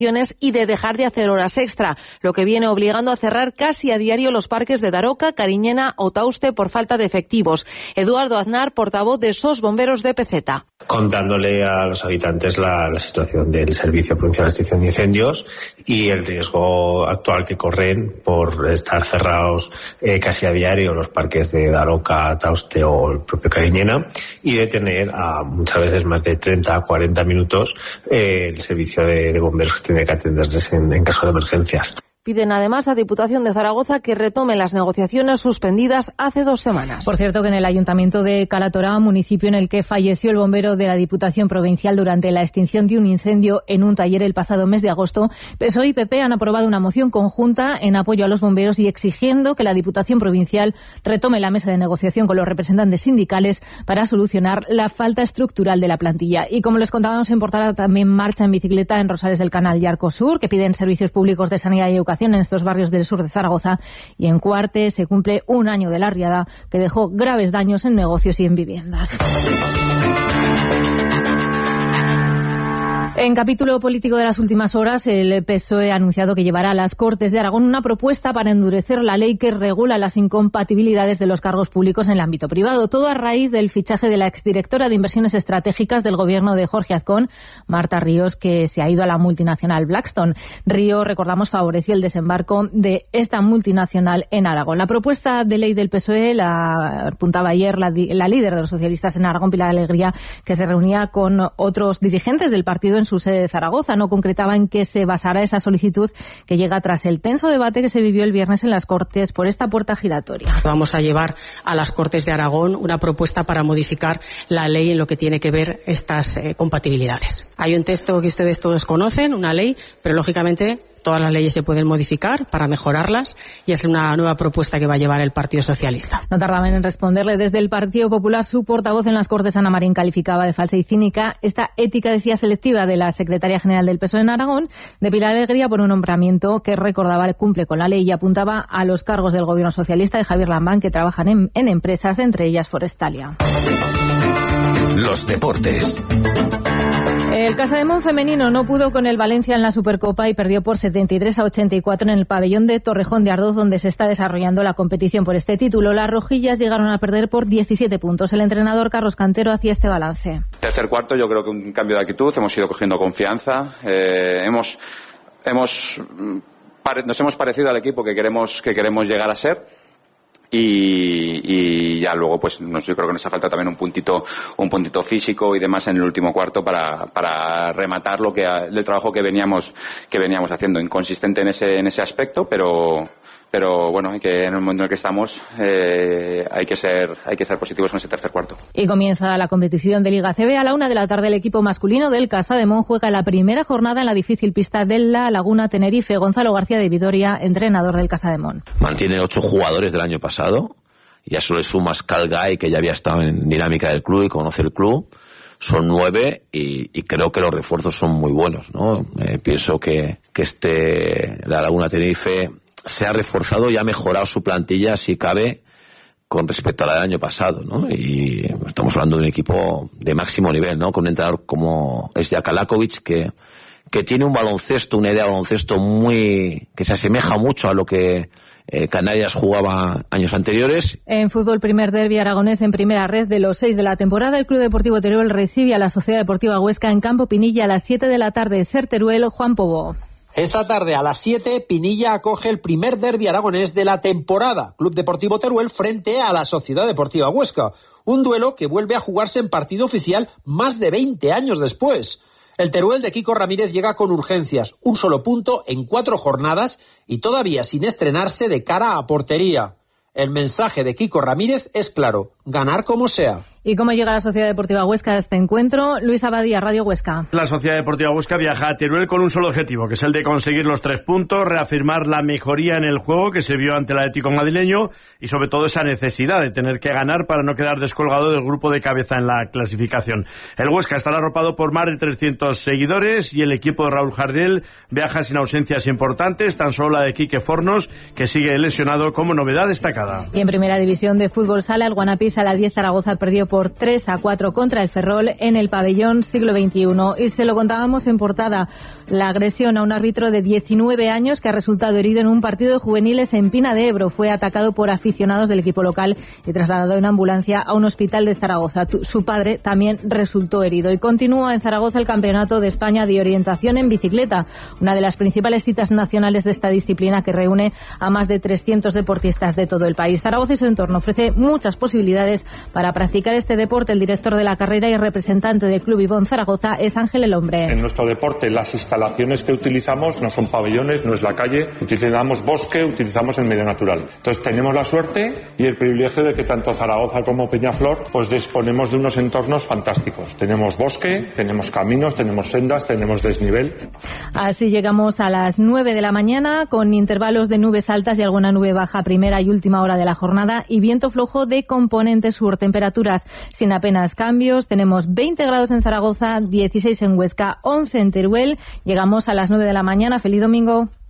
y de dejar de hacer horas extra, lo que viene obligando a cerrar casi a diario los parques de Daroca, Cariñena o Tauste por falta de efectivos. Eduardo Aznar, portavoz de SOS Bomberos de Peceta. Contándole a los habitantes la situación del Servicio Provincial de Extinción de Incendios y el riesgo actual que corren por estar cerrados casi a diario los parques de Daroca, Tauste o el propio Cariñena, y de tener a muchas veces más de 30 a 40 minutos el servicio de bomberos que tiene que atenderles en caso de emergencias. Piden además a Diputación de Zaragoza que retome las negociaciones suspendidas hace 2 semanas. Por cierto, que en el Ayuntamiento de Calatorá, municipio en el que falleció el bombero de la Diputación Provincial durante la extinción de un incendio en un taller el pasado mes de agosto, PSOE y PP han aprobado una moción conjunta en apoyo a los bomberos y exigiendo que la Diputación Provincial retome la mesa de negociación con los representantes sindicales para solucionar la falta estructural de la plantilla. Y como les contábamos en portada, también marcha en bicicleta en Rosales del Canal y Arcosur, que piden servicios públicos de sanidad y educación en estos barrios del sur de Zaragoza, y en Cuarte se cumple 1 año de la riada que dejó graves daños en negocios y en viviendas. En capítulo político de las últimas horas, el PSOE ha anunciado que llevará a las Cortes de Aragón una propuesta para endurecer la ley que regula las incompatibilidades de los cargos públicos en el ámbito privado. Todo a raíz del fichaje de la exdirectora de Inversiones Estratégicas del gobierno de Jorge Azcón, Marta Ríos, que se ha ido a la multinacional Blackstone. Ríos, recordamos, favoreció el desembarco de esta multinacional en Aragón. La propuesta de ley del PSOE la apuntaba ayer la líder de los socialistas en Aragón, Pilar Alegría, que se reunía con otros dirigentes del partido en su sede de Zaragoza. No concretaba en qué se basará esa solicitud, que llega tras el tenso debate que se vivió el viernes en las Cortes por esta puerta giratoria. Vamos a llevar a las Cortes de Aragón una propuesta para modificar la ley en lo que tiene que ver estas compatibilidades. Hay un texto que ustedes todos conocen, una ley, pero lógicamente todas las leyes se pueden modificar para mejorarlas, y es una nueva propuesta que va a llevar el Partido Socialista. No tardaban en responderle desde el Partido Popular. Su portavoz en las Cortes, Ana Marín, calificaba de falsa y cínica esta ética, decía, selectiva de la secretaria general del PSOE en Aragón, de Pilar Alegría, por un nombramiento que, recordaba, cumple con la ley, y apuntaba a los cargos del gobierno socialista de Javier Lambán, que trabajan en empresas, entre ellas Forestalia. Los deportes. El Casademón femenino no pudo con el Valencia en la Supercopa y perdió por 73-84 en el pabellón de Torrejón de Ardoz, donde se está desarrollando la competición por este título. Las rojillas llegaron a perder por 17 puntos. El entrenador Carlos Cantero hacía este balance. Tercer cuarto, yo creo que un cambio de actitud, hemos ido cogiendo confianza, nos hemos parecido al equipo que queremos llegar a ser. Y ya luego, pues yo creo que nos ha faltado también un puntito físico y demás en el último cuarto para rematar el trabajo que veníamos haciendo. Inconsistente en ese aspecto, pero bueno, que en el momento en el que estamos hay que ser positivos en ese tercer cuarto. Y comienza la competición de Liga ACB. A la 1:00 p.m. el equipo masculino del Casademón juega la primera jornada en la difícil pista de La Laguna Tenerife. Gonzalo García de Vitoria, entrenador del Casademón. Mantiene 8 jugadores del año pasado. Ya solo le sumas Cal Guy, que ya había estado en dinámica del club y conoce el club. Son 9 y creo que los refuerzos son muy buenos, ¿no? Pienso que La Laguna Tenerife se ha reforzado y ha mejorado su plantilla, si cabe, con respecto a la del año pasado, ¿no? Y estamos hablando de un equipo de máximo nivel, ¿no? Con un entrenador como es Jakalakovic, que tiene un baloncesto, una idea de baloncesto que se asemeja mucho a lo que Canarias jugaba años anteriores. En fútbol, primer derbi aragonés en primera red de los 6 de la temporada. El Club Deportivo Teruel recibe a la Sociedad Deportiva Huesca en Campo Pinilla a las 7 de la tarde. Ser Teruel, Juan Pobó. Esta tarde a las 7, Pinilla acoge el primer derbi aragonés de la temporada. Club Deportivo Teruel frente a la Sociedad Deportiva Huesca. Un duelo que vuelve a jugarse en partido oficial más de 20 años después. El Teruel de Kiko Ramírez llega con urgencias, un solo punto en 4 jornadas y todavía sin estrenarse de cara a portería. El mensaje de Kiko Ramírez es claro: ganar como sea. ¿Y cómo llega la Sociedad Deportiva Huesca a este encuentro? Luis Abadía, Radio Huesca. La Sociedad Deportiva Huesca viaja a Teruel con un solo objetivo, que es el de conseguir los 3 puntos, reafirmar la mejoría en el juego que se vio ante el Atlético madrileño y sobre todo esa necesidad de tener que ganar para no quedar descolgado del grupo de cabeza en la clasificación. El Huesca estará arropado por más de 300 seguidores y el equipo de Raúl Jardel viaja sin ausencias importantes, tan solo la de Quique Fornos, que sigue lesionado como novedad destacada. Y en primera división de fútbol sala, el Guanapis Sala 10, Zaragoza perdió por 3-4 contra el Ferrol en el pabellón Siglo XXI. Y se lo contábamos en portada, la agresión a un árbitro de 19 años que ha resultado herido en un partido de juveniles en Pina de Ebro. Fue atacado por aficionados del equipo local y trasladado en ambulancia a un hospital de Zaragoza. Su padre también resultó herido. Y continúa en Zaragoza el Campeonato de España de Orientación en Bicicleta, una de las principales citas nacionales de esta disciplina que reúne a más de 300 deportistas de todo el país. Zaragoza y su entorno ofrece muchas posibilidades para practicar este deporte. El director de la carrera y representante del Club Ibón Zaragoza es Ángel El Hombre. En nuestro deporte las instalaciones que utilizamos no son pabellones, no es la calle, utilizamos bosque, utilizamos el medio natural. Entonces tenemos la suerte y el privilegio de que tanto Zaragoza como Peñaflor pues disponemos de unos entornos fantásticos. Tenemos bosque, tenemos caminos, tenemos sendas, tenemos desnivel. Así llegamos a las 9 de la mañana con intervalos de nubes altas y alguna nube baja a primera y última hora de la jornada y viento flojo de componente sur. Temperaturas sin apenas cambios. Tenemos 20 grados en Zaragoza, 16 en Huesca, 11 en Teruel. Llegamos a las 9 de la mañana. Feliz domingo.